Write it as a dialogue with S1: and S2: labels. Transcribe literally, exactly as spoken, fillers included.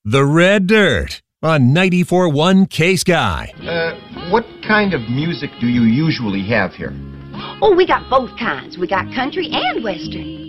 S1: The Red Dirt on ninety-four point one K-Sky.
S2: Uh, what kind of music do you usually have here?
S3: Oh, we got both kinds. We got country and western.